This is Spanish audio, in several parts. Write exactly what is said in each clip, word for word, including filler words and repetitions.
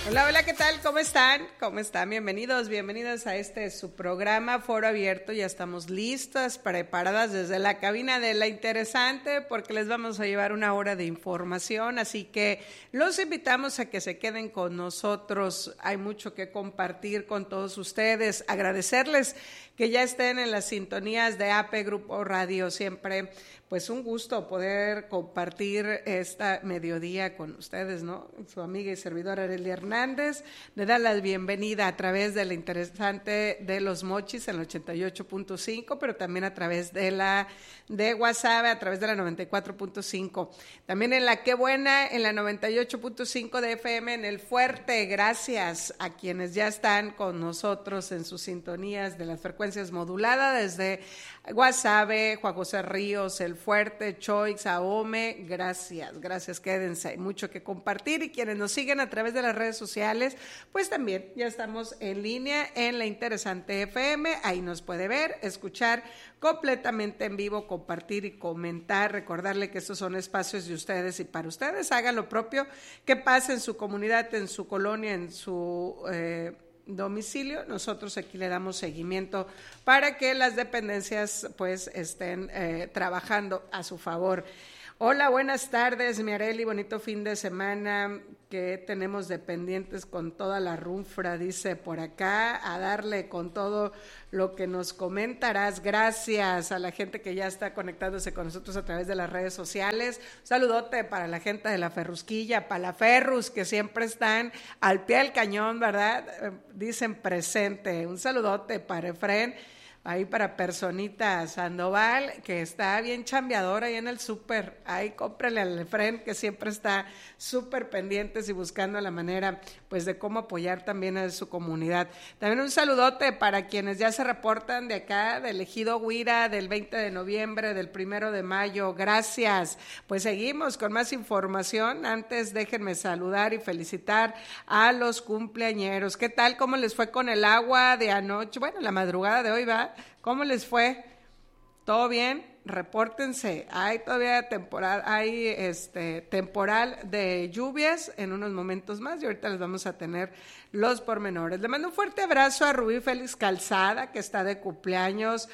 Hola, hola, ¿qué tal? ¿Cómo están? ¿Cómo están? Bienvenidos, bienvenidos a este su programa Foro Abierto. Ya estamos listas, preparadas desde la cabina de La Interesante porque les vamos a llevar una hora de información, así que los invitamos a que se queden con nosotros. Hay mucho que compartir con todos ustedes, agradecerles que ya estén en las sintonías de A P Grupo Radio. Siempre pues un gusto poder compartir esta mediodía con ustedes, ¿no? Su amiga y servidora Arelia Hernández le da la bienvenida a través de La Interesante de Los Mochis en el ochenta y ocho punto cinco, pero también a través de la de WhatsApp, a través de la noventa y cuatro punto cinco. También en la Qué Buena, en la noventa y ocho punto cinco de F M en El Fuerte. Gracias a quienes ya están con nosotros en sus sintonías de las frecuencias moduladas desde Guasave, Juan José Ríos, El Fuerte, Choix, Ahome. Gracias, gracias, quédense, hay mucho que compartir. Y quienes nos siguen a través de las redes sociales, pues también ya estamos en línea en La Interesante F M, ahí nos puede ver, escuchar completamente en vivo, compartir y comentar. Recordarle que estos son espacios de ustedes y para ustedes. Hagan lo propio que pase en su comunidad, en su colonia, en su eh, domicilio. Nosotros aquí le damos seguimiento para que las dependencias pues estén eh, trabajando a su favor. Hola, buenas tardes, mi Areli, bonito fin de semana que tenemos de pendientes con toda la runfra, dice por acá, a darle con todo lo que nos comentarás. Gracias a la gente que ya está conectándose con nosotros a través de las redes sociales. Un saludote para la gente de la Ferrusquilla, para la Ferrus, que siempre están al pie del cañón, ¿verdad? Eh, dicen presente. Un saludote para Efren, ahí para Personita Sandoval, que está bien chambeadora ahí en el súper. Ahí cómprale al Efren, que siempre está súper pendientes y buscando la manera pues de cómo apoyar también a su comunidad. También un saludote para quienes ya se reportan de acá, del Ejido Huira, del veinte de noviembre, del primero de mayo. Gracias. Pues seguimos con más información. Antes déjenme saludar y felicitar a los cumpleañeros. ¿Qué tal? ¿Cómo les fue con el agua de anoche? Bueno, la madrugada de hoy, ¿va? ¿Cómo les fue? ¿Todo bien? Repórtense. Hay todavía temporal, hay este temporal de lluvias en unos momentos más y ahorita les vamos a tener los pormenores. Le mando un fuerte abrazo a Rubí Félix Calzada, que está de cumpleaños,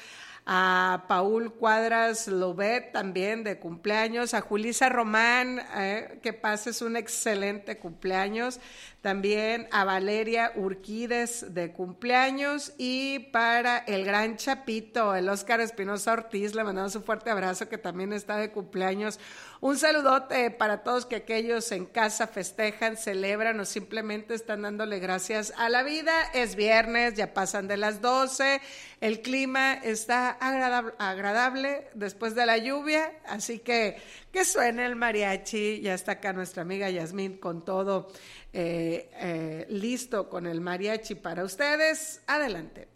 a Paul Cuadras Lobet también de cumpleaños, a Julisa Román, eh, que pases un excelente cumpleaños, también a Valeria Urquides de cumpleaños, y para el gran Chapito, el Óscar Espinosa Ortiz, le mandamos un fuerte abrazo, que también está de cumpleaños. Un saludote para todos que aquellos en casa festejan, celebran o simplemente están dándole gracias a la vida. Es viernes, ya pasan de las doce, el clima está agradable, agradable después de la lluvia, así que que suene el mariachi. Ya está acá nuestra amiga Yasmín con todo eh, eh, listo con el mariachi para ustedes. Adelante.